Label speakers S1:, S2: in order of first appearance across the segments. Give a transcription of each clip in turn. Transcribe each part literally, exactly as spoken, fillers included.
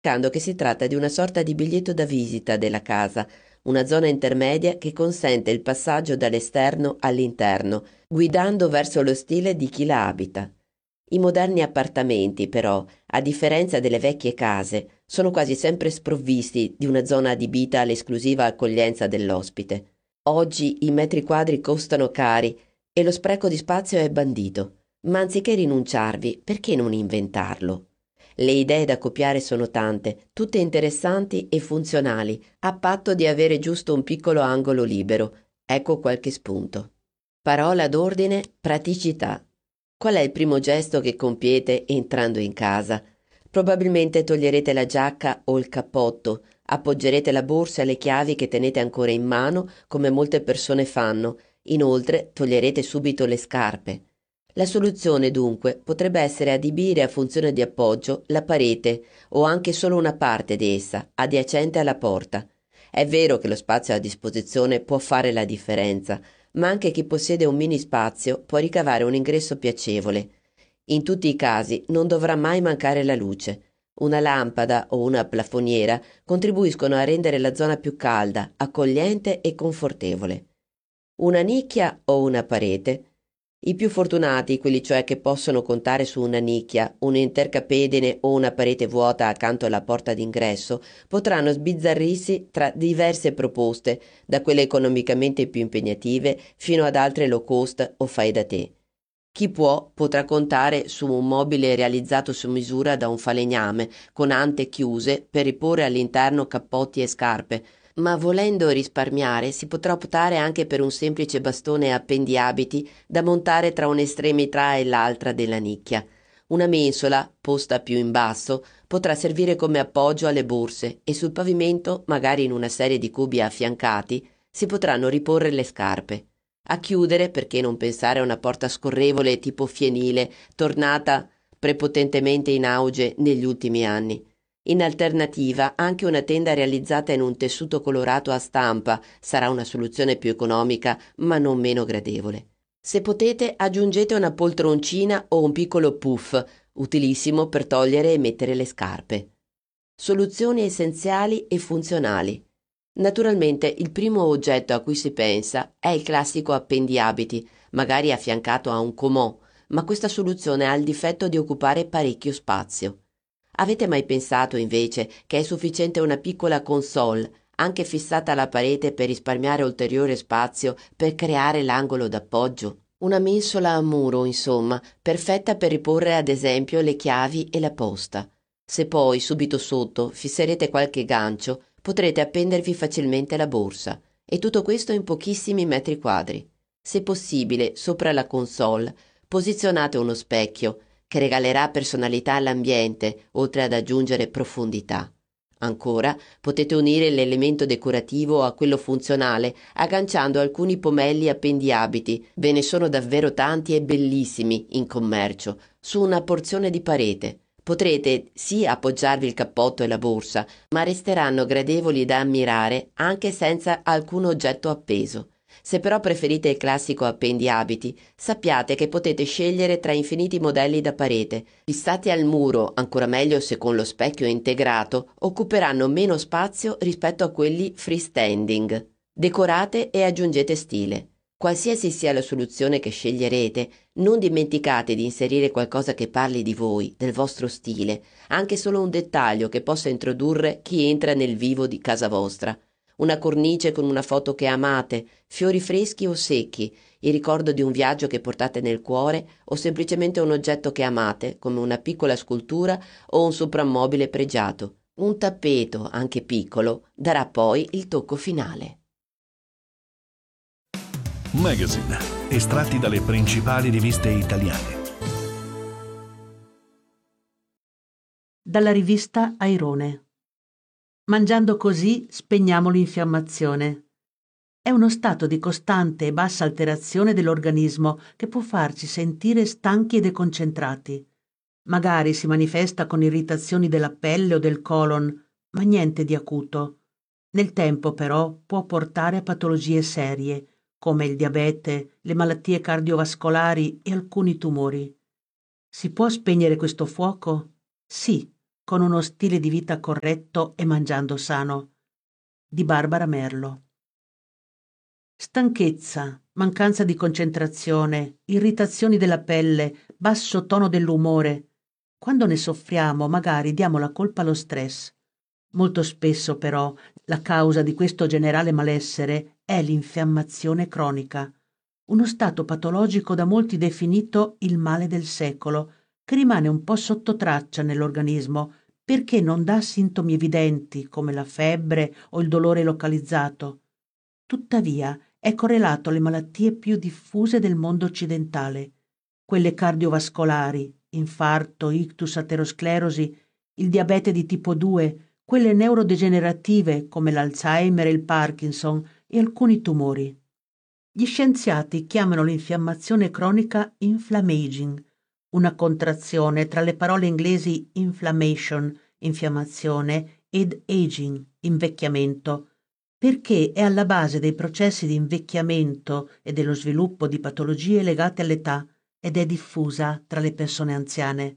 S1: indicando che si tratta di una sorta di biglietto da visita della casa, una zona intermedia che consente il passaggio dall'esterno all'interno, guidando verso lo stile di chi la abita. I moderni appartamenti, però, a differenza delle vecchie case, sono quasi sempre sprovvisti di una zona adibita all'esclusiva accoglienza dell'ospite. Oggi i metri quadri costano cari e lo spreco di spazio è bandito, ma anziché rinunciarvi, perché non inventarlo? Le idee da copiare sono tante, tutte interessanti e funzionali, a patto di avere giusto un piccolo angolo libero. Ecco qualche spunto. Parola d'ordine: praticità. Qual è il primo gesto che compiete entrando in casa? Probabilmente toglierete la giacca o il cappotto, appoggerete la borsa e le chiavi che tenete ancora in mano, come molte persone fanno. Inoltre toglierete subito le scarpe. La soluzione, dunque, potrebbe essere adibire a funzione di appoggio la parete o anche solo una parte di essa, adiacente alla porta. È vero che lo spazio a disposizione può fare la differenza, ma anche chi possiede un mini spazio può ricavare un ingresso piacevole. In tutti i casi non dovrà mai mancare la luce. Una lampada o una plafoniera contribuiscono a rendere la zona più calda, accogliente e confortevole. Una nicchia o una parete? I più fortunati, quelli cioè che possono contare su una nicchia, un intercapedine o una parete vuota accanto alla porta d'ingresso, potranno sbizzarrirsi tra diverse proposte, da quelle economicamente più impegnative fino ad altre low cost o fai da te. Chi può potrà contare su un mobile realizzato su misura da un falegname, con ante chiuse per riporre all'interno cappotti e scarpe, ma volendo risparmiare si potrà optare anche per un semplice bastone appendiabiti da montare tra un'estremità e l'altra della nicchia. Una mensola, posta più in basso, potrà servire come appoggio alle borse e sul pavimento, magari in una serie di cubi affiancati, si potranno riporre le scarpe. A chiudere, perché non pensare a una porta scorrevole tipo fienile, tornata prepotentemente in auge negli ultimi anni. In alternativa, anche una tenda realizzata in un tessuto colorato a stampa sarà una soluzione più economica, ma non meno gradevole. Se potete, aggiungete una poltroncina o un piccolo puff, utilissimo per togliere e mettere le scarpe. Soluzioni essenziali e funzionali. Naturalmente, il primo oggetto a cui si pensa è il classico appendiabiti, magari affiancato a un comò, ma questa soluzione ha il difetto di occupare parecchio spazio. Avete mai pensato invece che è sufficiente una piccola console, anche fissata alla parete per risparmiare ulteriore spazio per creare l'angolo d'appoggio? Una mensola a muro, insomma, perfetta per riporre ad esempio le chiavi e la posta. Se poi, subito sotto, fisserete qualche gancio, potrete appendervi facilmente la borsa. E tutto questo in pochissimi metri quadri. Se possibile, sopra la console, posizionate uno specchio, che regalerà personalità all'ambiente, oltre ad aggiungere profondità. Ancora, potete unire l'elemento decorativo a quello funzionale, agganciando alcuni pomelli appendiabiti, ve ne sono davvero tanti e bellissimi in commercio, su una porzione di parete. Potrete sì appoggiarvi il cappotto e la borsa, ma resteranno gradevoli da ammirare anche senza alcun oggetto appeso. Se però preferite il classico appendiabiti, sappiate che potete scegliere tra infiniti modelli da parete. Fissati al muro, ancora meglio se con lo specchio integrato, occuperanno meno spazio rispetto a quelli freestanding. Decorate e aggiungete stile. Qualsiasi sia la soluzione che sceglierete, non dimenticate di inserire qualcosa che parli di voi, del vostro stile, anche solo un dettaglio che possa introdurre chi entra nel vivo di casa vostra. Una cornice con una foto che amate, fiori freschi o secchi, il ricordo di un viaggio che portate nel cuore o semplicemente un oggetto che amate, come una piccola scultura o un soprammobile pregiato. Un tappeto, anche piccolo, darà poi il tocco finale.
S2: Magazine, estratti dalle principali riviste italiane.
S3: Dalla rivista Airone. Mangiando così spegniamo l'infiammazione. È uno stato di costante e bassa alterazione dell'organismo che può farci sentire stanchi e deconcentrati. Magari si manifesta con irritazioni della pelle o del colon, ma niente di acuto. Nel tempo, però, può portare a patologie serie, come il diabete, le malattie cardiovascolari e alcuni tumori. Si può spegnere questo fuoco? Sì, con uno stile di vita corretto e mangiando sano. Di Barbara Merlo. Stanchezza, mancanza di concentrazione, irritazioni della pelle, basso tono dell'umore. Quando ne soffriamo, magari diamo la colpa allo stress. Molto spesso, però, la causa di questo generale malessere è l'infiammazione cronica, uno stato patologico da molti definito il male del secolo, che rimane un po' sotto traccia nell'organismo perché non dà sintomi evidenti come la febbre o il dolore localizzato. Tuttavia è correlato alle malattie più diffuse del mondo occidentale, quelle cardiovascolari, infarto, ictus, aterosclerosi, il diabete di tipo due, quelle neurodegenerative come l'Alzheimer e il Parkinson e alcuni tumori. Gli scienziati chiamano l'infiammazione cronica inflammaging, una contrazione tra le parole inglesi inflammation, infiammazione, ed aging, invecchiamento, perché è alla base dei processi di invecchiamento e dello sviluppo di patologie legate all'età ed è diffusa tra le persone anziane.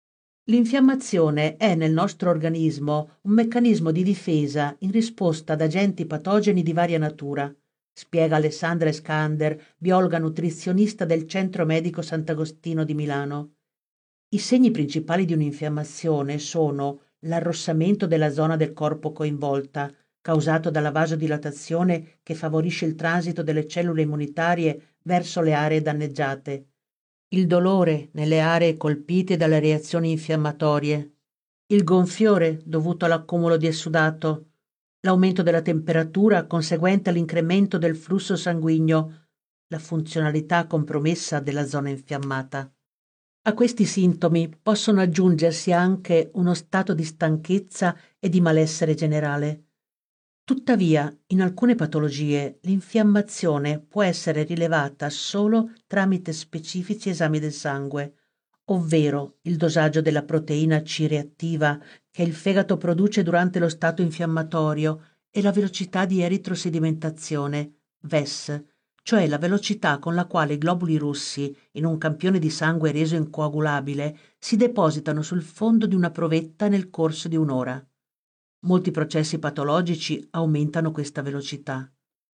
S3: L'infiammazione è nel nostro organismo un meccanismo di difesa in risposta ad agenti patogeni di varia natura, spiega Alessandra Eskander, biologa nutrizionista del Centro Medico Sant'Agostino di Milano. I segni principali di un'infiammazione sono l'arrossamento della zona del corpo coinvolta, causato dalla vasodilatazione che favorisce il transito delle cellule immunitarie verso le aree danneggiate, il dolore nelle aree colpite dalle reazioni infiammatorie, il gonfiore dovuto all'accumulo di essudato, l'aumento della temperatura conseguente all'incremento del flusso sanguigno, la funzionalità compromessa della zona infiammata. A questi sintomi possono aggiungersi anche uno stato di stanchezza e di malessere generale. Tuttavia, in alcune patologie l'infiammazione può essere rilevata solo tramite specifici esami del sangue, ovvero il dosaggio della proteina C reattiva che il fegato produce durante lo stato infiammatorio e la velocità di eritrosedimentazione, V E S, cioè la velocità con la quale i globuli rossi, in un campione di sangue reso incoagulabile, si depositano sul fondo di una provetta nel corso di un'ora. Molti processi patologici aumentano questa velocità.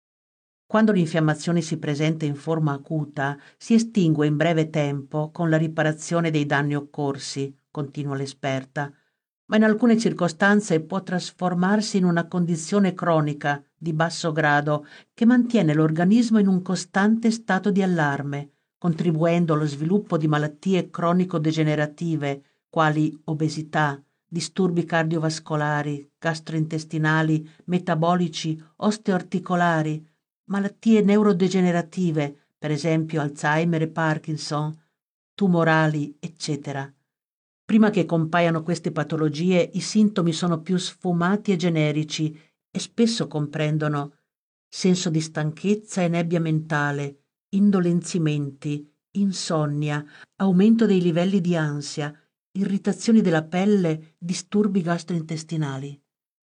S3: Quando l'infiammazione si presenta in forma acuta, si estingue in breve tempo con la riparazione dei danni occorsi, continua l'esperta, ma in alcune circostanze può trasformarsi in una condizione cronica di basso grado che mantiene l'organismo in un costante stato di allarme, contribuendo allo sviluppo di malattie cronico-degenerative quali obesità, disturbi cardiovascolari, gastrointestinali, metabolici, osteoarticolari, malattie neurodegenerative, per esempio Alzheimer e Parkinson, tumorali, eccetera. Prima che compaiano queste patologie, i sintomi sono più sfumati e generici e spesso comprendono senso di stanchezza e nebbia mentale, indolenzimenti, insonnia, aumento dei livelli di ansia, irritazioni della pelle, disturbi gastrointestinali.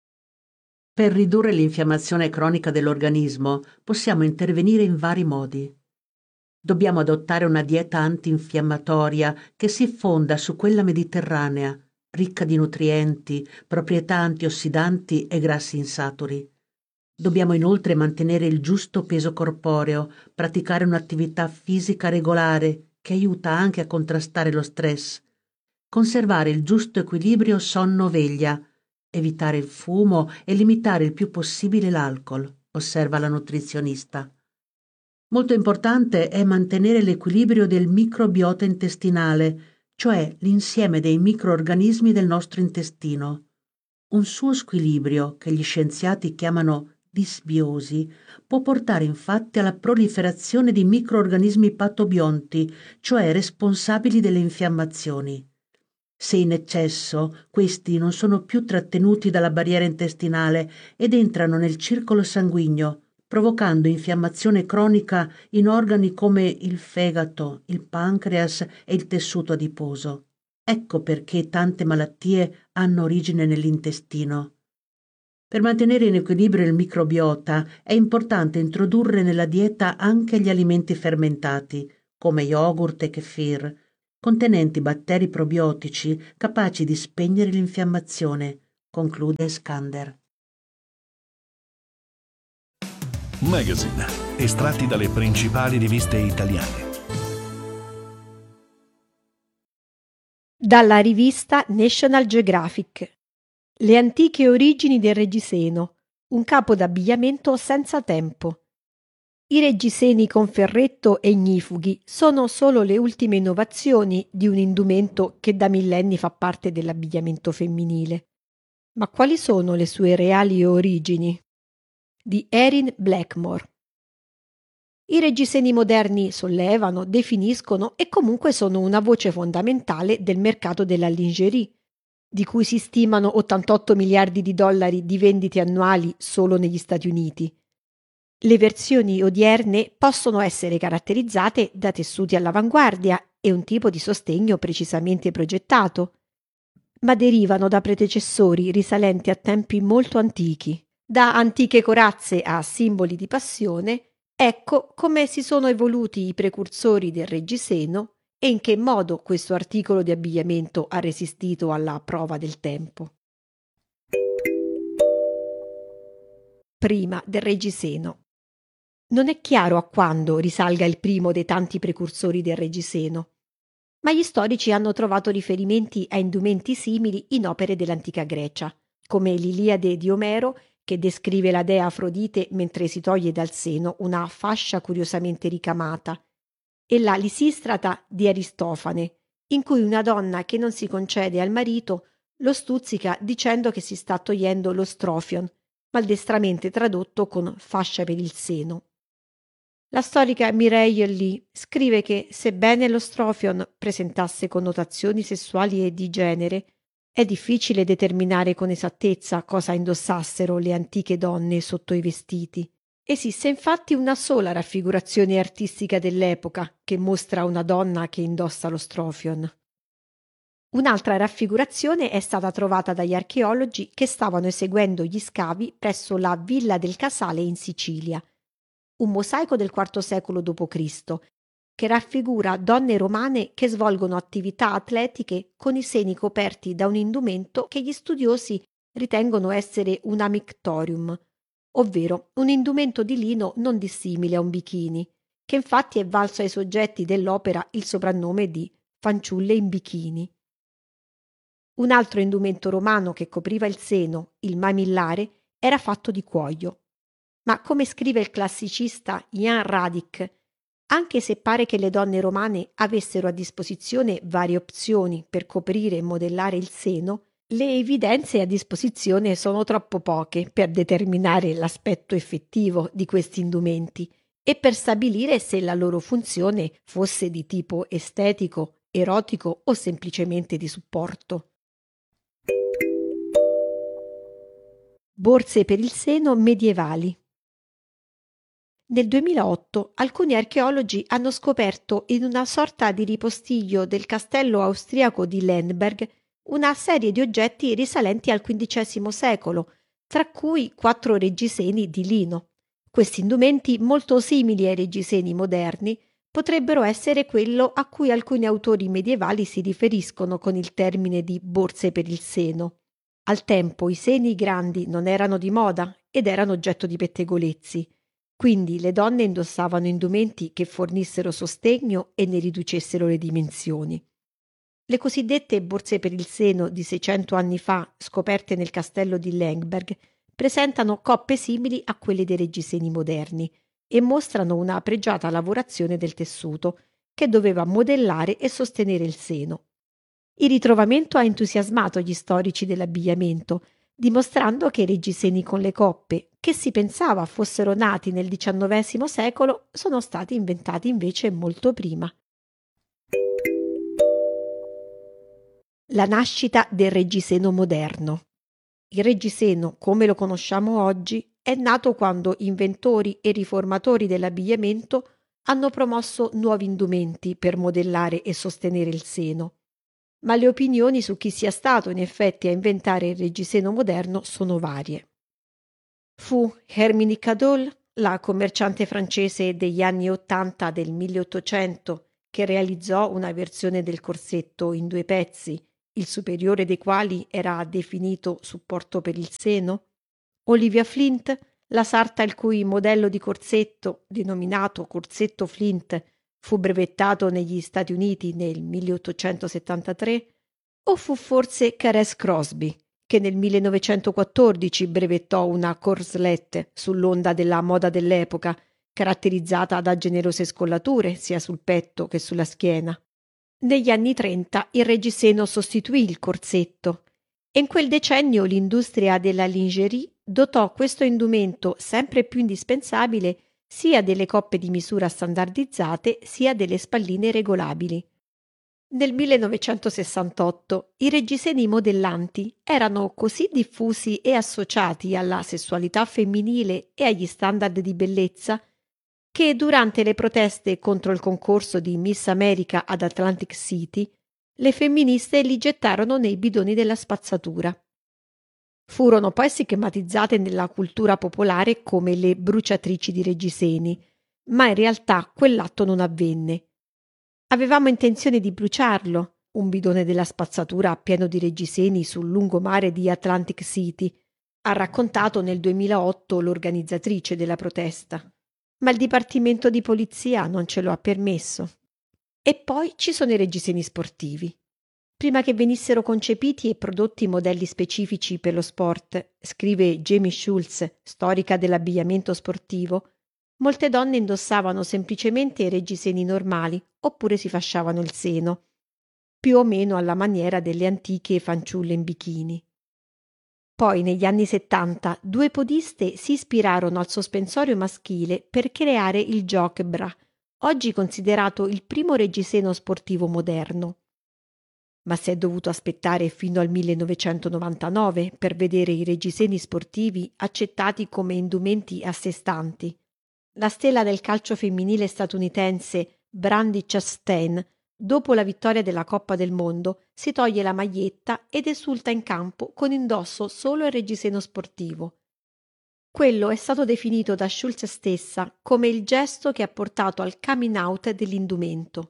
S3: Per ridurre l'infiammazione cronica dell'organismo possiamo intervenire in vari modi. Dobbiamo adottare una dieta antinfiammatoria che si fonda su quella mediterranea, ricca di nutrienti, proprietà antiossidanti e grassi insaturi. Dobbiamo inoltre mantenere il giusto peso corporeo, praticare un'attività fisica regolare che aiuta anche a contrastare lo stress, conservare il giusto equilibrio sonno-veglia, evitare il fumo e limitare il più possibile l'alcol, osserva la nutrizionista. Molto importante è mantenere l'equilibrio del microbiota intestinale, cioè l'insieme dei microorganismi del nostro intestino. Un suo squilibrio, che gli scienziati chiamano disbiosi, può portare infatti alla proliferazione di microorganismi patobionti, cioè responsabili delle infiammazioni. Se in eccesso, questi non sono più trattenuti dalla barriera intestinale ed entrano nel circolo sanguigno, provocando infiammazione cronica in organi come il fegato, il pancreas e il tessuto adiposo. Ecco perché tante malattie hanno origine nell'intestino. Per mantenere in equilibrio il microbiota è importante introdurre nella dieta anche gli alimenti fermentati, come yogurt e kefir, contenenti batteri probiotici capaci di spegnere l'infiammazione, conclude Skander.
S2: Magazine, estratti dalle principali riviste italiane.
S4: Dalla rivista National Geographic. Le antiche origini del reggiseno, un capo d'abbigliamento senza tempo. I reggiseni con ferretto e ignifughi sono solo le ultime innovazioni di un indumento che da millenni fa parte dell'abbigliamento femminile. Ma quali sono le sue reali origini? Di Erin Blackmore. I reggiseni moderni sollevano, definiscono e comunque sono una voce fondamentale del mercato della lingerie, di cui si stimano ottantotto miliardi di dollari di vendite annuali solo negli Stati Uniti. Le versioni odierne possono essere caratterizzate da tessuti all'avanguardia e un tipo di sostegno precisamente progettato, ma derivano da predecessori risalenti a tempi molto antichi. Da antiche corazze a simboli di passione, ecco come si sono evoluti i precursori del reggiseno e in che modo questo articolo di abbigliamento ha resistito alla prova del tempo. Prima del reggiseno. Non è chiaro a quando risalga il primo dei tanti precursori del reggiseno, ma gli storici hanno trovato riferimenti a indumenti simili in opere dell'antica Grecia, come l'Iliade di Omero, che descrive la dea Afrodite mentre si toglie dal seno una fascia curiosamente ricamata, e la Lisistrata di Aristofane, in cui una donna che non si concede al marito lo stuzzica dicendo che si sta togliendo lo strofion, maldestramente tradotto con fascia per il seno. La storica Mireille Lee scrive che, sebbene lo strofion presentasse connotazioni sessuali e di genere, è difficile determinare con esattezza cosa indossassero le antiche donne sotto i vestiti. Esiste infatti una sola raffigurazione artistica dell'epoca che mostra una donna che indossa lo strofion. Un'altra raffigurazione è stata trovata dagli archeologi che stavano eseguendo gli scavi presso la Villa del Casale in Sicilia, un mosaico del quarto secolo dopo Cristo, che raffigura donne romane che svolgono attività atletiche con i seni coperti da un indumento che gli studiosi ritengono essere un amictorium, ovvero un indumento di lino non dissimile a un bikini, che infatti è valso ai soggetti dell'opera il soprannome di fanciulle in bikini. Un altro indumento romano che copriva il seno, il mamillare, era fatto di cuoio. Ma come scrive il classicista Jan Radic, anche se pare che le donne romane avessero a disposizione varie opzioni per coprire e modellare il seno, le evidenze a disposizione sono troppo poche per determinare l'aspetto effettivo di questi indumenti e per stabilire se la loro funzione fosse di tipo estetico, erotico o semplicemente di supporto. Borse per il seno medievali. Nel duemilaotto alcuni archeologi hanno scoperto in una sorta di ripostiglio del castello austriaco di Lemberg una serie di oggetti risalenti al quindicesimo secolo, tra cui quattro reggiseni di lino. Questi indumenti, molto simili ai reggiseni moderni, potrebbero essere quello a cui alcuni autori medievali si riferiscono con il termine di borse per il seno. Al tempo i seni grandi non erano di moda ed erano oggetto di pettegolezzi. Quindi le donne indossavano indumenti che fornissero sostegno e ne riducessero le dimensioni. Le cosiddette borse per il seno di seicento anni fa, scoperte nel castello di Lemberg, presentano coppe simili a quelle dei reggiseni moderni e mostrano una pregiata lavorazione del tessuto, che doveva modellare e sostenere il seno. Il ritrovamento ha entusiasmato gli storici dell'abbigliamento, dimostrando che i reggiseni con le coppe, che si pensava fossero nati nel diciannovesimo secolo, sono stati inventati invece molto prima. La nascita del reggiseno moderno. Il reggiseno, come lo conosciamo oggi, è nato quando inventori e riformatori dell'abbigliamento hanno promosso nuovi indumenti per modellare e sostenere il seno. Ma le opinioni su chi sia stato in effetti a inventare il reggiseno moderno sono varie. Fu Herminie Cadolle, la commerciante francese degli anni ottanta del milleottocento, che realizzò una versione del corsetto in due pezzi, il superiore dei quali era definito supporto per il seno? Olivia Flint, la sarta il cui modello di corsetto, denominato corsetto Flint, fu brevettato negli Stati Uniti nel milleottocentosettantatré? O fu forse Caress Crosby, che nel millenovecentoquattordici brevettò una corselet sull'onda della moda dell'epoca, caratterizzata da generose scollature sia sul petto che sulla schiena? Negli anni trenta il reggiseno sostituì il corsetto e in quel decennio l'industria della lingerie dotò questo indumento sempre più indispensabile sia delle coppe di misura standardizzate sia delle spalline regolabili. Nel millenovecentosessantotto i reggiseni modellanti erano così diffusi e associati alla sessualità femminile e agli standard di bellezza che durante le proteste contro il concorso di Miss America ad Atlantic City le femministe li gettarono nei bidoni della spazzatura. Furono poi stigmatizzate nella cultura popolare come le bruciatrici di reggiseni, ma in realtà quell'atto non avvenne. Avevamo intenzione di bruciarlo, un bidone della spazzatura pieno di reggiseni sul lungomare di Atlantic City, ha raccontato nel duemilaotto l'organizzatrice della protesta. Ma il Dipartimento di Polizia non ce lo ha permesso. E poi ci sono i reggiseni sportivi. Prima che venissero concepiti e prodotti modelli specifici per lo sport, scrive Jamie Schultz, storica dell'abbigliamento sportivo, molte donne indossavano semplicemente i reggiseni normali oppure si fasciavano il seno, più o meno alla maniera delle antiche fanciulle in bikini. Poi negli anni settanta due podiste si ispirarono al sospensorio maschile per creare il jock bra, oggi considerato il primo reggiseno sportivo moderno. Ma si è dovuto aspettare fino al millenovecentonovantanove per vedere i reggiseni sportivi accettati come indumenti a sé stanti. La stella del calcio femminile statunitense Brandi Chastain, dopo la vittoria della Coppa del Mondo, si toglie la maglietta ed esulta in campo con indosso solo il reggiseno sportivo. Quello è stato definito da Schultz stessa come il gesto che ha portato al coming out dell'indumento.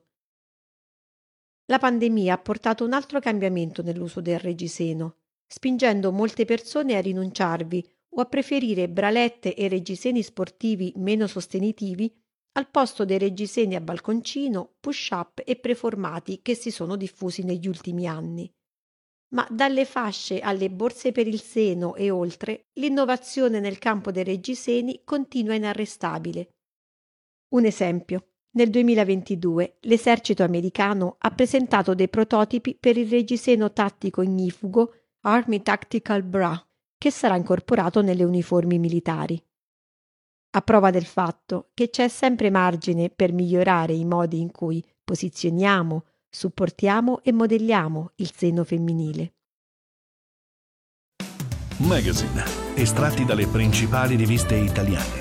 S4: La pandemia ha portato un altro cambiamento nell'uso del reggiseno, spingendo molte persone a rinunciarvi o a preferire bralette e reggiseni sportivi meno sostenitivi al posto dei reggiseni a balconcino, push-up e preformati che si sono diffusi negli ultimi anni. Ma dalle fasce alle borse per il seno e oltre, l'innovazione nel campo dei reggiseni continua inarrestabile. Un esempio. Nel duemilaventidue l'esercito americano ha presentato dei prototipi per il reggiseno tattico ignifugo Army Tactical Bra, che sarà incorporato nelle uniformi militari. A prova del fatto che c'è sempre margine per migliorare i modi in cui posizioniamo, supportiamo e modelliamo il seno femminile.
S2: Magazine, estratti dalle principali riviste italiane.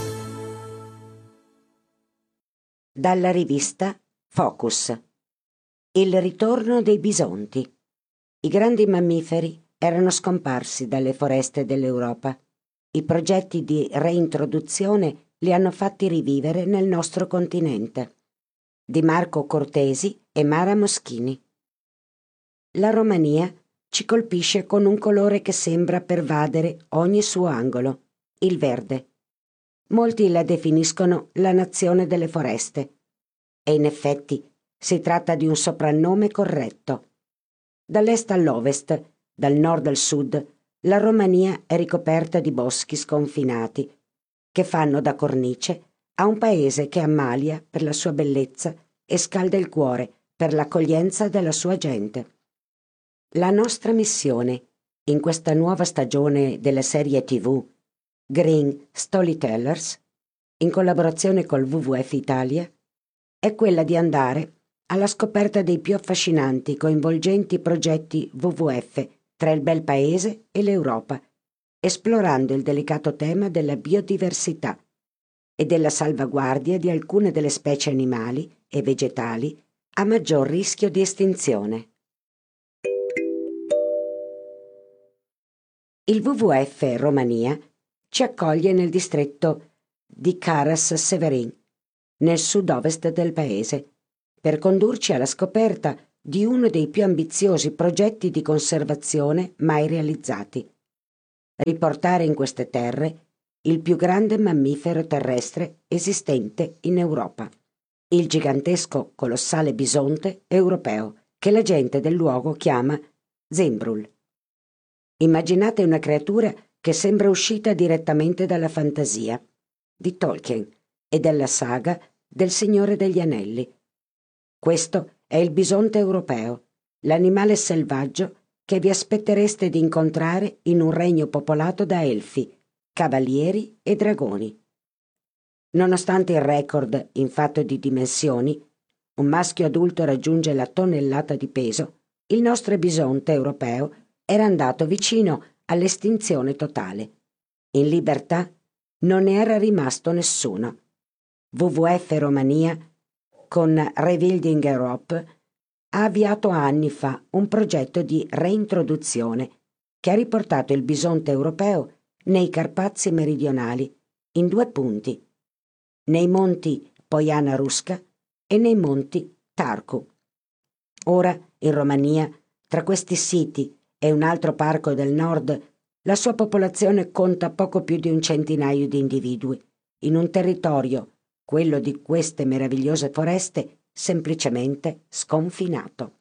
S5: Dalla rivista Focus. Il ritorno dei bisonti. I grandi mammiferi erano scomparsi dalle foreste dell'Europa. I progetti di reintroduzione li hanno fatti rivivere nel nostro continente. Di Marco Cortesi e Mara Moschini. La Romania ci colpisce con un colore che sembra pervadere ogni suo angolo, il verde. Molti la definiscono la nazione delle foreste, e in effetti si tratta di un soprannome corretto. Dall'est all'ovest, dal nord al sud, la Romania è ricoperta di boschi sconfinati, che fanno da cornice a un paese che ammalia per la sua bellezza e scalda il cuore per l'accoglienza della sua gente. La nostra missione, in questa nuova stagione della serie tivù Green Storytellers, in collaborazione col W W F Italia, è quella di andare alla scoperta dei più affascinanti, coinvolgenti progetti W W F tra il bel paese e l'Europa, esplorando il delicato tema della biodiversità e della salvaguardia di alcune delle specie animali e vegetali a maggior rischio di estinzione. Il W W F Romania ci accoglie nel distretto di Caras Severin, nel sud-ovest del paese, per condurci alla scoperta di uno dei più ambiziosi progetti di conservazione mai realizzati: riportare in queste terre il più grande mammifero terrestre esistente in Europa, il gigantesco colossale bisonte europeo, che la gente del luogo chiama Zimbrul. Immaginate una creatura che sembra uscita direttamente dalla fantasia di Tolkien e della saga del Signore degli Anelli. Questo è il bisonte europeo, l'animale selvaggio che vi aspettereste di incontrare in un regno popolato da elfi, cavalieri e dragoni. Nonostante il record in fatto di dimensioni, un maschio adulto raggiunge la tonnellata di peso, il nostro bisonte europeo era andato vicino all'estinzione totale. In libertà non ne era rimasto nessuno. W W F Romania, con Rewilding Europe, ha avviato anni fa un progetto di reintroduzione che ha riportato il bisonte europeo nei Carpazi meridionali, in due punti, nei monti Poiana Ruska e nei monti Tarku. Ora, in Romania, tra questi siti e un altro parco del nord, la sua popolazione conta poco più di un centinaio di individui, in un territorio, quello di queste meravigliose foreste, semplicemente sconfinato.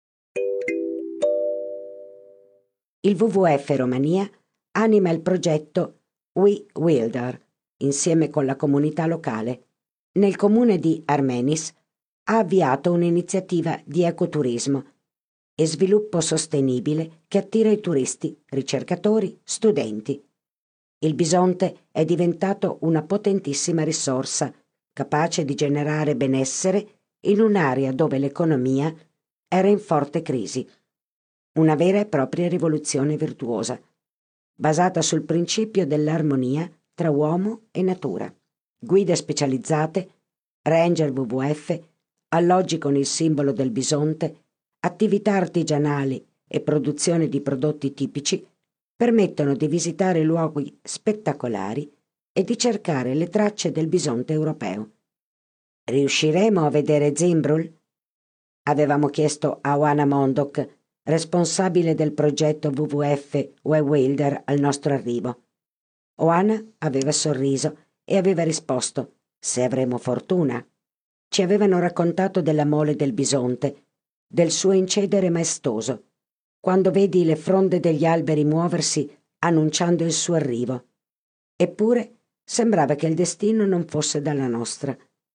S5: Il W W F Romania anima il progetto We Wilder, insieme con la comunità locale. Nel comune di Armenis ha avviato un'iniziativa di ecoturismo e sviluppo sostenibile che attira i turisti, ricercatori, studenti. Il bisonte è diventato una potentissima risorsa, capace di generare benessere in un'area dove l'economia era in forte crisi. Una vera e propria rivoluzione virtuosa, basata sul principio dell'armonia tra uomo e natura. Guide specializzate, ranger W W F, alloggi con il simbolo del bisonte, attività artigianali e produzione di prodotti tipici permettono di visitare luoghi spettacolari e di cercare le tracce del bisonte europeo. Riusciremo a vedere Zimbrul? Avevamo chiesto a Oana Mondok, responsabile del progetto W W F We Wilder, al nostro arrivo. Oana aveva sorriso e aveva risposto: se avremo fortuna. Ci avevano raccontato della mole del bisonte, del suo incedere maestoso, quando vedi le fronde degli alberi muoversi annunciando il suo arrivo. Eppure sembrava che il destino non fosse dalla nostra.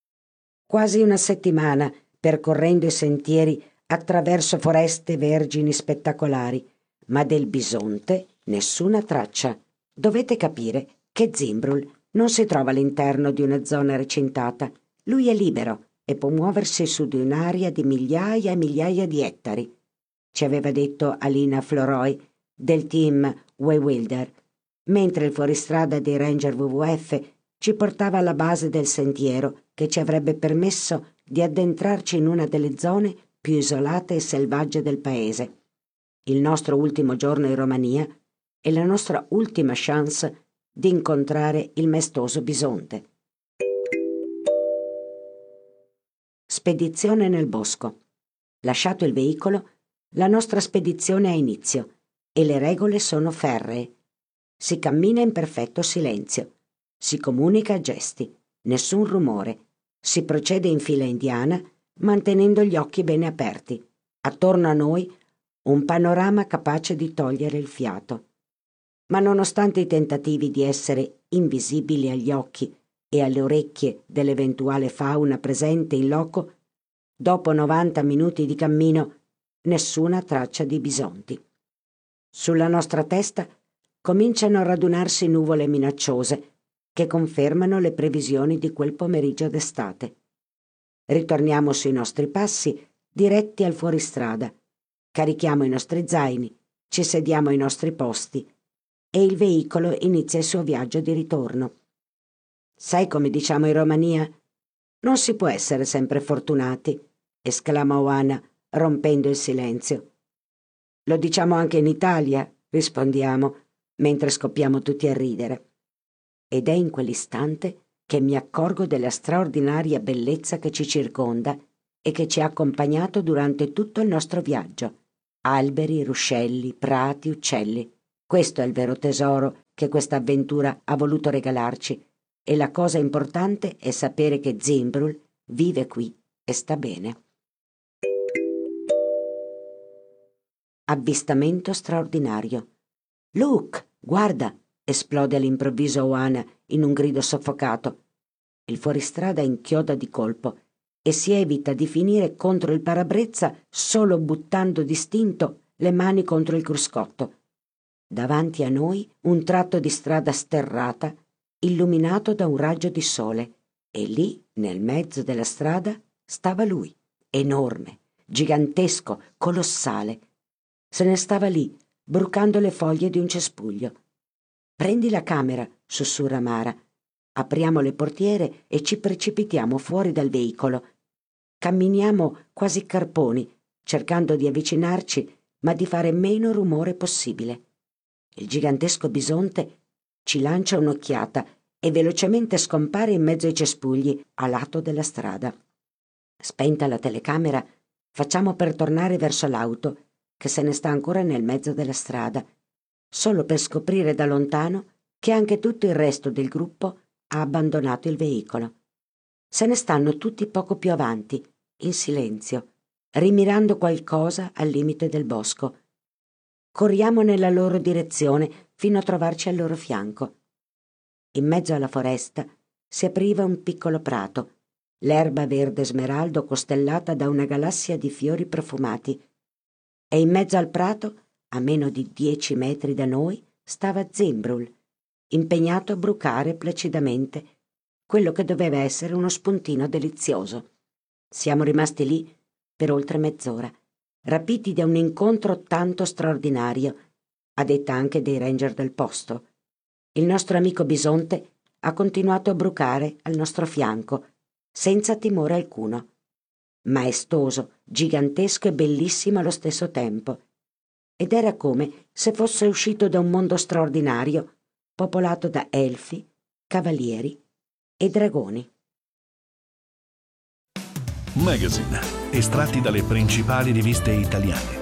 S5: Quasi una settimana percorrendo i sentieri attraverso foreste vergini spettacolari, ma del bisonte nessuna traccia. Dovete capire che Zimbrul non si trova all'interno di una zona recintata. Lui è libero e può muoversi su di un'area di migliaia e migliaia di ettari, ci aveva detto Alina Floroi del team We Wilder, mentre il fuoristrada dei Ranger W W F ci portava alla base del sentiero che ci avrebbe permesso di addentrarci in una delle zone più isolate e selvagge del paese. Il nostro ultimo giorno in Romania è la nostra ultima chance di incontrare il maestoso bisonte. Spedizione nel bosco. Lasciato il veicolo, la nostra spedizione ha inizio e le regole sono ferree. Si cammina in perfetto silenzio, si comunica a gesti, nessun rumore, si procede in fila indiana mantenendo gli occhi bene aperti. Attorno a noi un panorama capace di togliere il fiato. Ma nonostante i tentativi di essere invisibili agli occhi e alle orecchie dell'eventuale fauna presente in loco, dopo novanta minuti di cammino, nessuna traccia di bisonti. Sulla nostra testa cominciano a radunarsi nuvole minacciose che confermano le previsioni di quel pomeriggio d'estate. Ritorniamo sui nostri passi diretti al fuoristrada, carichiamo i nostri zaini, ci sediamo ai nostri posti e il veicolo inizia il suo viaggio di ritorno. Sai come diciamo in Romania? Non si può essere sempre fortunati, esclama Oana, rompendo il silenzio. Lo diciamo anche in Italia, rispondiamo, mentre scoppiamo tutti a ridere. Ed è in quell'istante che mi accorgo della straordinaria bellezza che ci circonda e che ci ha accompagnato durante tutto il nostro viaggio. Alberi, ruscelli, prati, uccelli. Questo è il vero tesoro che questa avventura ha voluto regalarci, e la cosa importante è sapere che Zimbrul vive qui e sta bene. Avvistamento straordinario. Luke, guarda! Esplode all'improvviso Oana in un grido soffocato. Il fuoristrada inchioda di colpo e si evita di finire contro il parabrezza solo buttando distinto le mani contro il cruscotto. Davanti a noi un tratto di strada sterrata illuminato da un raggio di sole, e lì, nel mezzo della strada, stava lui, enorme, gigantesco, colossale. Se ne stava lì, brucando le foglie di un cespuglio. «Prendi la camera», sussurra Mara. Apriamo le portiere e ci precipitiamo fuori dal veicolo. Camminiamo quasi carponi, cercando di avvicinarci, ma di fare meno rumore possibile. Il gigantesco bisonte ci lancia un'occhiata e velocemente scompare in mezzo ai cespugli a lato della strada. Spenta la telecamera, facciamo per tornare verso l'auto, che se ne sta ancora nel mezzo della strada, solo per scoprire da lontano che anche tutto il resto del gruppo ha abbandonato il veicolo. Se ne stanno tutti poco più avanti, in silenzio, rimirando qualcosa al limite del bosco. Corriamo nella loro direzione fino a trovarci al loro fianco. In mezzo alla foresta si apriva un piccolo prato, l'erba verde smeraldo costellata da una galassia di fiori profumati, e in mezzo al prato, a meno di dieci metri da noi, stava Zimbrul, impegnato a brucare placidamente quello che doveva essere uno spuntino delizioso. Siamo rimasti lì per oltre mezz'ora, rapiti da un incontro tanto straordinario, a detta anche dei ranger del posto. Il nostro amico bisonte ha continuato a brucare al nostro fianco, senza timore alcuno. Maestoso, gigantesco e bellissimo allo stesso tempo. Ed era come se fosse uscito da un mondo straordinario, popolato da elfi, cavalieri e dragoni.
S2: Magazine, estratti dalle principali riviste italiane.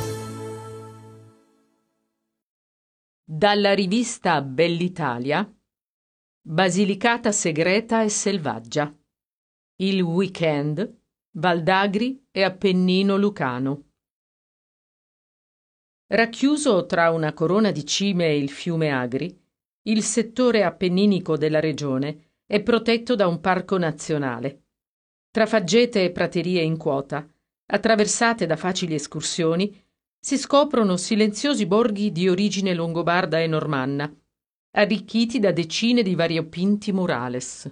S6: Dalla rivista Bell'Italia, Basilicata segreta e selvaggia. Il weekend, Valdagri e Appennino lucano. Racchiuso tra una corona di cime e il fiume Agri, il settore appenninico della regione è protetto da un parco nazionale. Tra faggete e praterie in quota, attraversate da facili escursioni, si scoprono silenziosi borghi di origine longobarda e normanna, arricchiti da decine di variopinti murales.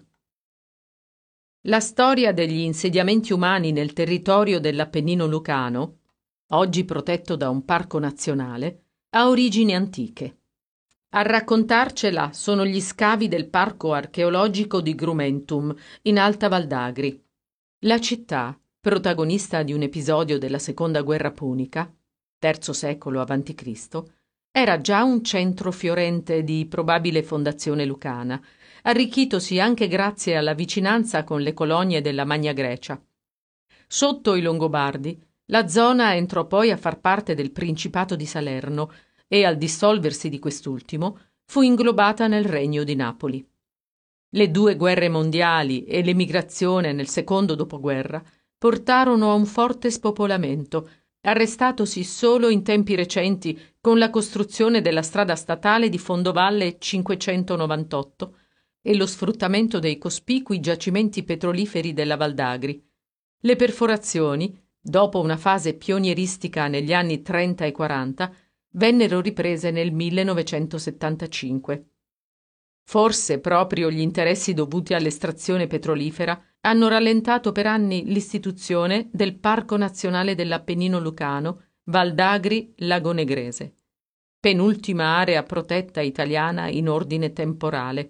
S6: La storia degli insediamenti umani nel territorio dell'Appennino lucano, oggi protetto da un parco nazionale, ha origini antiche. A raccontarcela sono gli scavi del parco archeologico di Grumentum, in Alta Valdagri. La città, protagonista di un episodio della Seconda Guerra Punica, terzo secolo avanti Cristo, era già un centro fiorente di probabile fondazione lucana, arricchitosi anche grazie alla vicinanza con le colonie della Magna Grecia. Sotto i Longobardi, la zona entrò poi a far parte del Principato di Salerno e, al dissolversi di quest'ultimo, fu inglobata nel Regno di Napoli. Le due guerre mondiali e l'emigrazione nel secondo dopoguerra portarono a un forte spopolamento, arrestatosi solo in tempi recenti con la costruzione della strada statale di Fondovalle cinquecentonovantotto e lo sfruttamento dei cospicui giacimenti petroliferi della Valdagri. Le perforazioni, dopo una fase pionieristica negli anni trenta e quaranta, vennero riprese nel millenovecentosettantacinque. Forse proprio gli interessi dovuti all'estrazione petrolifera hanno rallentato per anni l'istituzione del Parco Nazionale dell'Appennino lucano Valdagri-Lago Negrese, penultima area protetta italiana in ordine temporale.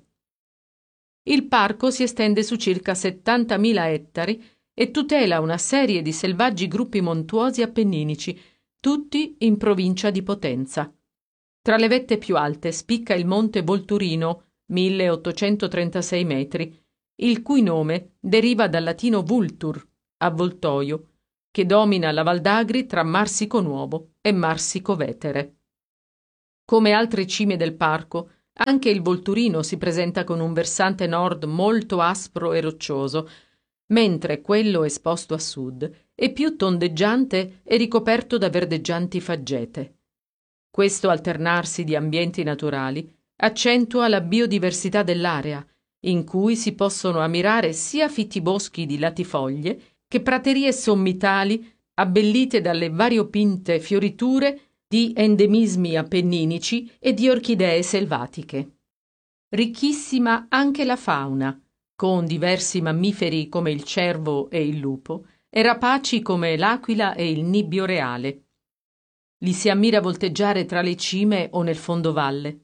S6: Il parco si estende su circa settantamila ettari e tutela una serie di selvaggi gruppi montuosi appenninici, tutti in provincia di Potenza. Tra le vette più alte spicca il monte Volturino, milleottocentotrentasei metri, il cui nome deriva dal latino vultur, avvoltoio, che domina la Val d'Agri tra Marsico Nuovo e Marsico Vetere. Come altre cime del parco, anche il Volturino si presenta con un versante nord molto aspro e roccioso, mentre quello esposto a sud è più tondeggiante e ricoperto da verdeggianti faggete. Questo alternarsi di ambienti naturali accentua la biodiversità dell'area, in cui si possono ammirare sia fitti boschi di latifoglie che praterie sommitali abbellite dalle variopinte fioriture di endemismi appenninici e di orchidee selvatiche. Ricchissima anche la fauna, con diversi mammiferi come il cervo e il lupo, e rapaci come l'aquila e il nibbio reale. Li si ammira volteggiare tra le cime o nel fondovalle.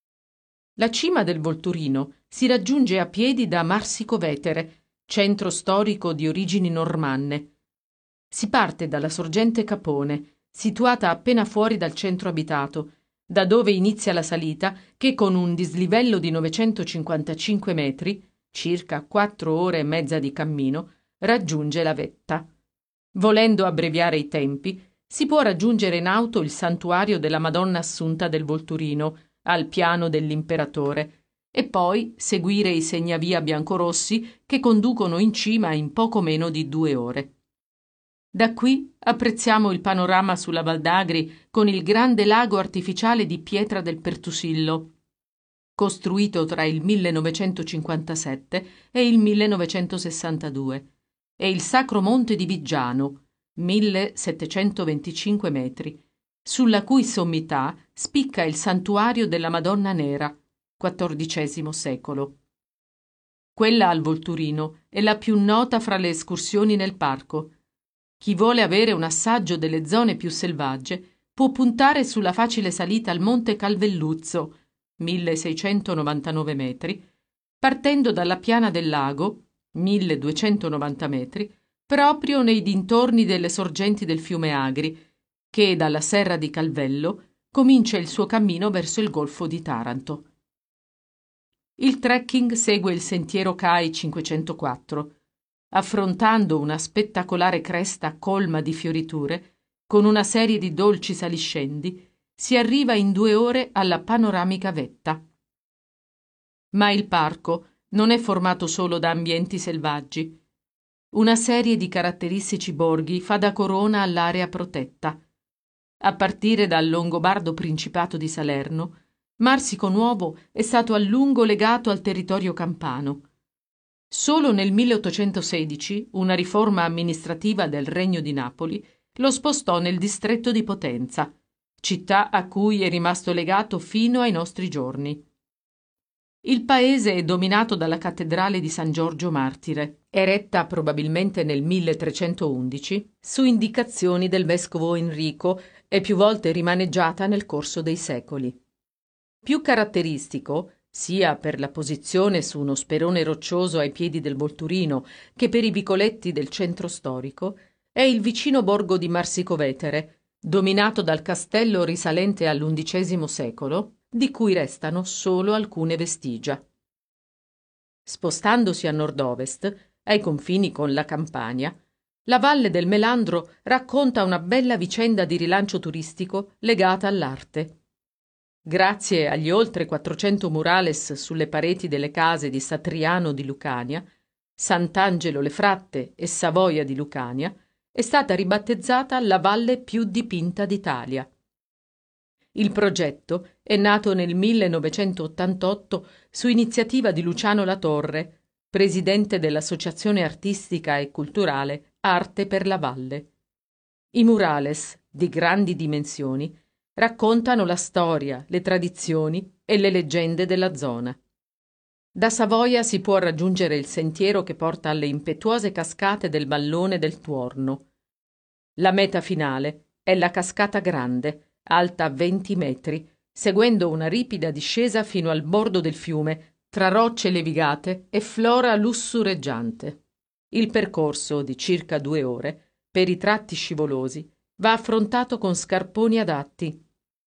S6: La cima del Volturino si raggiunge a piedi da Marsico Vetere, centro storico di origini normanne. Si parte dalla sorgente Capone, situata appena fuori dal centro abitato, da dove inizia la salita che con un dislivello di novecentocinquantacinque metri, circa quattro ore e mezza di cammino, raggiunge la vetta. Volendo abbreviare i tempi, si può raggiungere in auto il santuario della Madonna Assunta del Volturino, al piano dell'Imperatore, e poi seguire i segnavia biancorossi che conducono in cima in poco meno di due ore. Da qui apprezziamo il panorama sulla Val d'Agri con il grande lago artificiale di pietra del Pertusillo, costruito tra il millenovecentocinquantasette e il millenovecentosessantadue, e il Sacro Monte di Viggiano, millesettecentoventicinque metri, sulla cui sommità spicca il santuario della Madonna Nera, quattordicesimo secolo. Quella al Volturino è la più nota fra le escursioni nel parco. Chi vuole avere un assaggio delle zone più selvagge può puntare sulla facile salita al Monte Calvelluzzo, milleseicentonovantanove metri, partendo dalla piana del lago, milleduecentonovanta metri, proprio nei dintorni delle sorgenti del fiume Agri, che dalla serra di Calvello comincia il suo cammino verso il golfo di Taranto. Il trekking segue il sentiero C A I cinquecentoquattro, affrontando una spettacolare cresta colma di fioriture, con una serie di dolci saliscendi, si arriva in due ore alla panoramica vetta. Ma il parco non è formato solo da ambienti selvaggi. Una serie di caratteristici borghi fa da corona all'area protetta. A partire dal longobardo Principato di Salerno, Marsico Nuovo è stato a lungo legato al territorio campano. Solo nel milleottocentosedici una riforma amministrativa del Regno di Napoli lo spostò nel distretto di Potenza, città a cui è rimasto legato fino ai nostri giorni. Il paese è dominato dalla cattedrale di San Giorgio Martire, eretta probabilmente nel milletrecentoundici su indicazioni del vescovo Enrico e più volte rimaneggiata nel corso dei secoli. Più caratteristico, sia per la posizione su uno sperone roccioso ai piedi del Volturino che per i vicoletti del centro storico, è il vicino borgo di Marsico Vetere, dominato dal castello risalente all'undicesimo secolo, di cui restano solo alcune vestigia. Spostandosi a nord-ovest, ai confini con la Campania, la valle del Melandro racconta una bella vicenda di rilancio turistico legata all'arte. Grazie agli oltre quattrocento murales sulle pareti delle case di Satriano di Lucania, Sant'Angelo le Fratte e Savoia di Lucania, è stata ribattezzata la valle più dipinta d'Italia. Il progetto è nato nel millenovecentottantotto su iniziativa di Luciano Latorre, presidente dell'Associazione Artistica e Culturale Arte per la Valle. I murales, di grandi dimensioni, raccontano la storia, le tradizioni e le leggende della zona. Da Savoia si può raggiungere il sentiero che porta alle impetuose cascate del Vallone del Tuorno. La meta finale è la Cascata Grande, alta venti metri, seguendo una ripida discesa fino al bordo del fiume, tra rocce levigate e flora lussureggiante. Il percorso, di circa due ore, per i tratti scivolosi, va affrontato con scarponi adatti.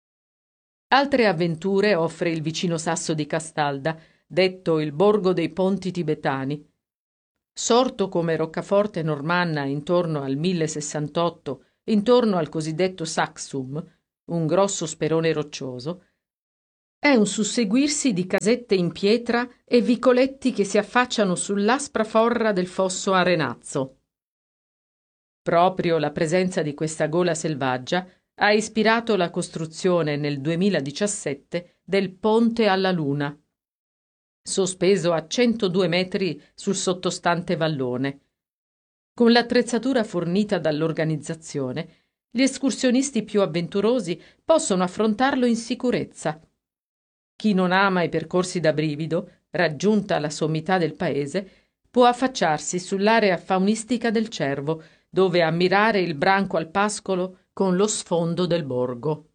S6: Altre avventure offre il vicino sasso di Castalda, detto il borgo dei ponti tibetani. sorto come roccaforte normanna intorno al mille sessantotto, intorno al cosiddetto Saxum, un grosso sperone roccioso, è un susseguirsi di casette in pietra e vicoletti che si affacciano sull'aspra forra del fosso Arenazzo. Proprio la presenza di questa gola selvaggia ha ispirato la costruzione nel duemiladiciassette del Ponte alla Luna, sospeso a centodue metri sul sottostante vallone. Con l'attrezzatura fornita dall'organizzazione, gli escursionisti più avventurosi possono affrontarlo in sicurezza. Chi non ama i percorsi da brivido, raggiunta la sommità del paese, può affacciarsi sull'area faunistica del Cervo, dove ammirare il branco al pascolo con lo sfondo del borgo.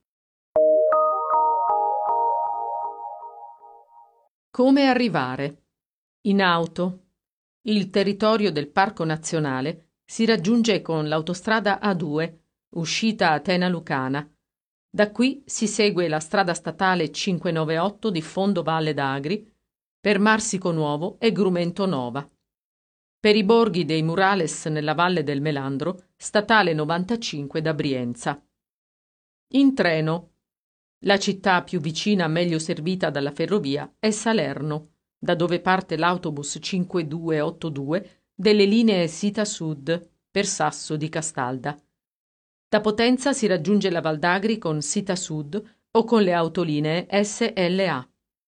S6: Come arrivare? In auto. Il territorio del Parco Nazionale si raggiunge con l'autostrada A due, uscita Atena Lucana. Da qui si segue la strada statale cinquecentonovantotto di Fondo Valle d'Agri per Marsico Nuovo e Grumento Nova. Per i borghi dei Murales nella Valle del Melandro, statale novantacinque da Brienza. In treno. La città più vicina, meglio servita dalla ferrovia, è Salerno, da dove parte l'autobus cinquemiladuecentottantadue delle linee Sita Sud per Sasso di Castalda. Da Potenza si raggiunge la Val d'Agri con Sita Sud o con le autolinee S L A.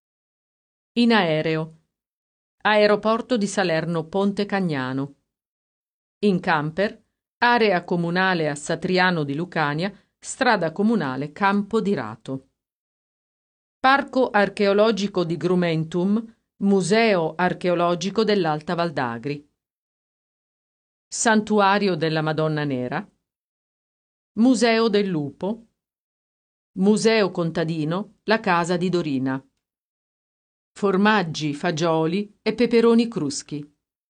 S6: In aereo. Aeroporto di Salerno Ponte Cagnano. In camper. Area comunale a Satriano di Lucania, strada comunale Campo di Rato. Parco archeologico di Grumentum, museo archeologico dell'Alta Val d'Agri. Santuario della Madonna Nera. Museo del Lupo. Museo contadino, la casa di Dorina. Formaggi, fagioli e peperoni cruschi.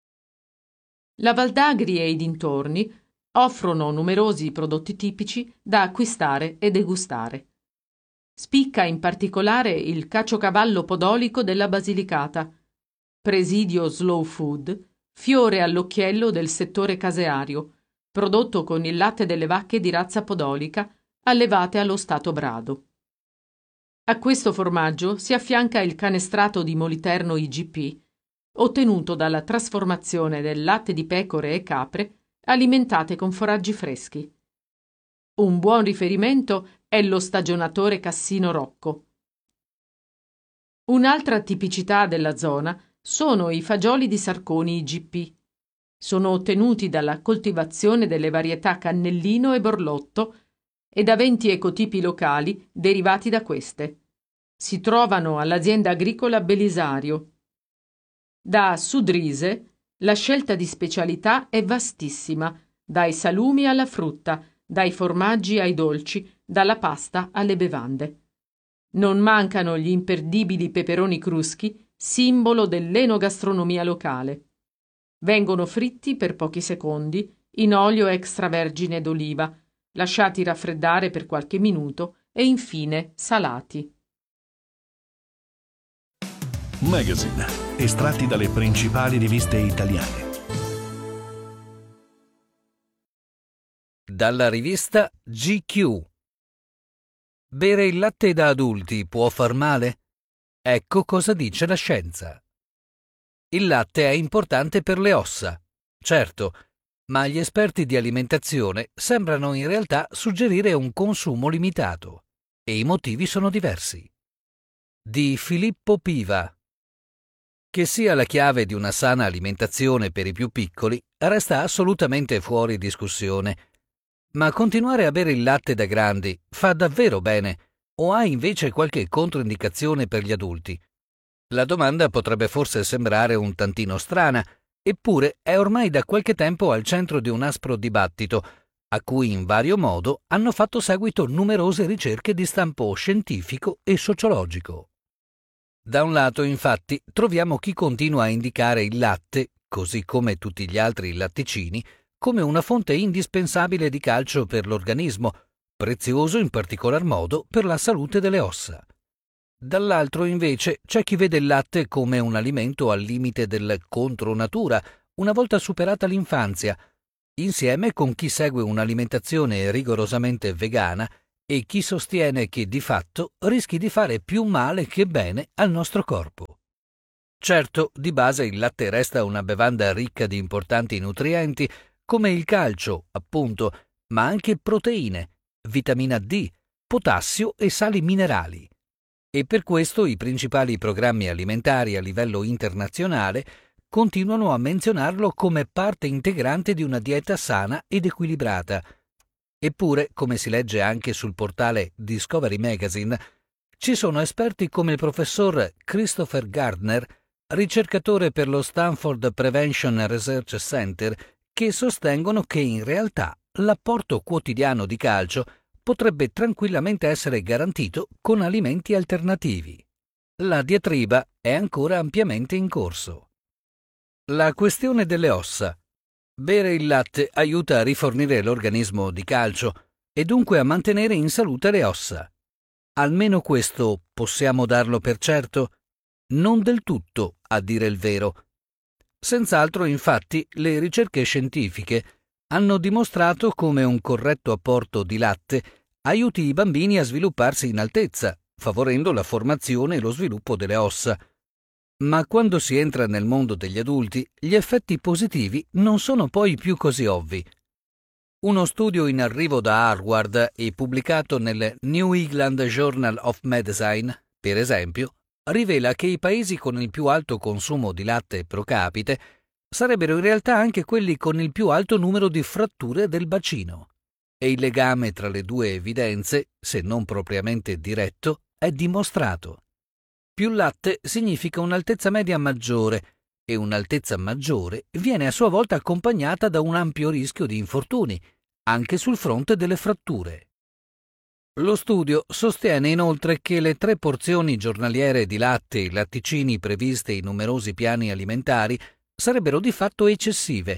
S6: La Val d'Agri e i dintorni offrono numerosi prodotti tipici da acquistare e degustare. Spicca in particolare il caciocavallo podolico della Basilicata, presidio slow food, fiore all'occhiello del settore caseario, prodotto con il latte delle vacche di razza podolica allevate allo stato brado. A questo formaggio si affianca il canestrato di Moliterno I G P, ottenuto dalla trasformazione del latte di pecore e capre alimentate con foraggi freschi. Un buon riferimento è lo stagionatore Cassino Rocco. Un'altra tipicità della zona sono i fagioli di Sarconi I G P. Sono ottenuti dalla coltivazione delle varietà Cannellino e Borlotto e da venti ecotipi locali derivati da queste. Si trovano all'azienda agricola Belisario. Da Sudrise la scelta di specialità è vastissima, dai salumi alla frutta, dai formaggi ai dolci, dalla pasta alle bevande. Non mancano gli imperdibili peperoni cruschi, simbolo dell'enogastronomia locale. Vengono fritti per pochi secondi in olio extravergine d'oliva, lasciati raffreddare per qualche minuto e infine salati.
S2: Magazine, estratti dalle principali riviste italiane.
S7: Dalla rivista G Q. Bere il latte da adulti può far male? Ecco cosa dice la scienza. Il latte è importante per le ossa, certo, ma gli esperti di alimentazione sembrano in realtà suggerire un consumo limitato, e i motivi sono diversi. Di Filippo Piva. Che sia la chiave di una sana alimentazione per i più piccoli resta assolutamente fuori discussione. Ma continuare a bere il latte da grandi fa davvero bene o ha invece qualche controindicazione per gli adulti? La domanda potrebbe forse sembrare un tantino strana, eppure è ormai da qualche tempo al centro di un aspro dibattito, a cui in vario modo hanno fatto seguito numerose ricerche di stampo scientifico e sociologico. Da un lato, infatti, troviamo chi continua a indicare il latte, così come tutti gli altri latticini, come una fonte indispensabile di calcio per l'organismo, prezioso in particolar modo per la salute delle ossa. Dall'altro, invece, c'è chi vede il latte come un alimento al limite del contro natura una volta superata l'infanzia, insieme con chi segue un'alimentazione rigorosamente vegana e chi sostiene che di fatto rischi di fare più male che bene al nostro corpo. Certo, di base il latte resta una bevanda ricca di importanti nutrienti come il calcio, appunto, ma anche proteine, vitamina D, potassio e sali minerali. E per questo i principali programmi alimentari a livello internazionale continuano a menzionarlo come parte integrante di una dieta sana ed equilibrata. Eppure, come si legge anche sul portale Discovery Magazine, ci sono esperti come il professor Christopher Gardner, ricercatore per lo Stanford Prevention Research Center, che sostengono che in realtà l'apporto quotidiano di calcio potrebbe tranquillamente essere garantito con alimenti alternativi. La diatriba è ancora ampiamente in corso. La questione delle ossa. Bere il latte aiuta a rifornire l'organismo di calcio e dunque a mantenere in salute le ossa. Almeno questo possiamo darlo per certo? Non del tutto, a dire il vero. Senz'altro, infatti, le ricerche scientifiche hanno dimostrato come un corretto apporto di latte aiuti i bambini a svilupparsi in altezza, favorendo la formazione e lo sviluppo delle ossa. Ma quando si entra nel mondo degli adulti, gli effetti positivi non sono poi più così ovvi. Uno studio in arrivo da Harvard e pubblicato nel New England Journal of Medicine, per esempio, rivela che i paesi con il più alto consumo di latte pro capite sarebbero in realtà anche quelli con il più alto numero di fratture del bacino. E il legame tra le due evidenze, se non propriamente diretto, è dimostrato. Più latte significa un'altezza media maggiore e un'altezza maggiore viene a sua volta accompagnata da un ampio rischio di infortuni, anche sul fronte delle fratture. Lo studio sostiene inoltre che le tre porzioni giornaliere di latte e latticini previste in numerosi piani alimentari sarebbero di fatto eccessive.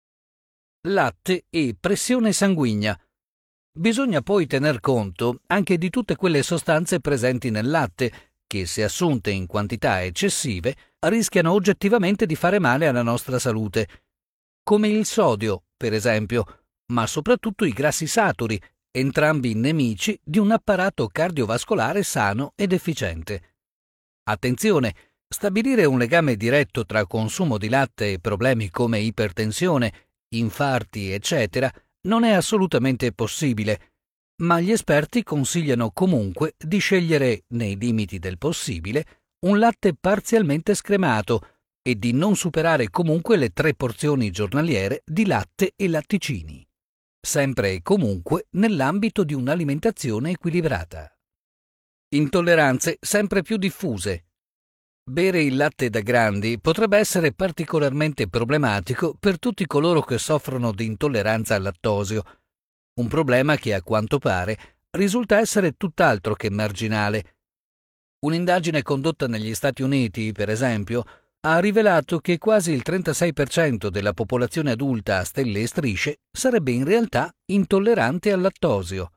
S7: Latte e pressione sanguigna. Bisogna poi tener conto anche di tutte quelle sostanze presenti nel latte che, se assunte in quantità eccessive, rischiano oggettivamente di fare male alla nostra salute, come il sodio, per esempio, ma soprattutto i grassi saturi, entrambi nemici di un apparato cardiovascolare sano ed efficiente. Attenzione, stabilire un legame diretto tra consumo di latte e problemi come ipertensione, infarti, eccetera, non è assolutamente possibile, ma gli esperti consigliano comunque di scegliere, nei limiti del possibile, un latte parzialmente scremato e di non superare comunque le tre porzioni giornaliere di latte e latticini, sempre e comunque nell'ambito di un'alimentazione equilibrata. Intolleranze sempre più diffuse. Bere il latte da grandi potrebbe essere particolarmente problematico per tutti coloro che soffrono di intolleranza al lattosio, un problema che a quanto pare risulta essere tutt'altro che marginale. Un'indagine condotta negli Stati Uniti, per esempio, ha rivelato che quasi il trentasei per cento della popolazione adulta a stelle e strisce sarebbe in realtà intollerante al lattosio.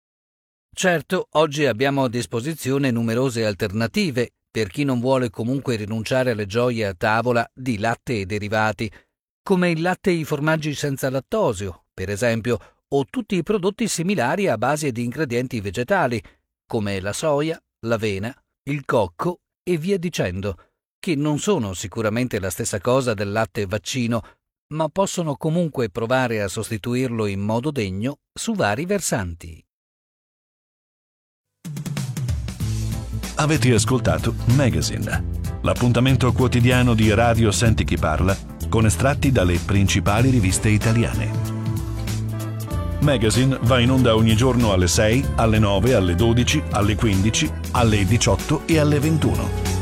S7: Certo, oggi abbiamo a disposizione numerose alternative per chi non vuole comunque rinunciare alle gioie a tavola di latte e derivati, come il latte e i formaggi senza lattosio, per esempio, o tutti i prodotti similari a base di ingredienti vegetali, come la soia, l'avena, il cocco e via dicendo, che non sono sicuramente la stessa cosa del latte vaccino, ma possono comunque provare a sostituirlo in modo degno su vari versanti.
S2: Avete ascoltato Magazine, l'appuntamento quotidiano di Radio Senti Chi Parla con estratti dalle principali riviste italiane. Magazine va in onda ogni giorno alle sei, alle nove, alle dodici, alle quindici, alle diciotto e alle ventuno.